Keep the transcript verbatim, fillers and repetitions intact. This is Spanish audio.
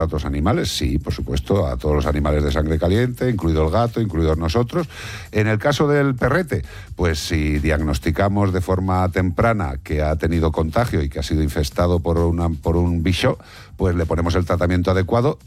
¿A otros animales? Sí, por supuesto, a todos los animales de sangre caliente, incluido el gato, incluidos nosotros. En el caso del perrete, pues si diagnosticamos de forma temprana que ha tenido contagio y que ha sido infestado por, una, por un bicho, pues le ponemos el tratamiento adecuado